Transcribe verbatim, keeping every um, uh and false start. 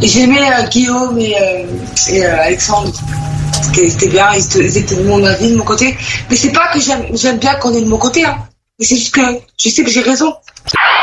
j'aimais euh, Guillaume et, euh, et euh, Alexandre. C'était, c'était bien, ils étaient, ils étaient de mon avis, de mon côté. Mais c'est pas que j'aime, j'aime bien qu'on est de mon côté, hein. Mais c'est juste que je sais que j'ai raison.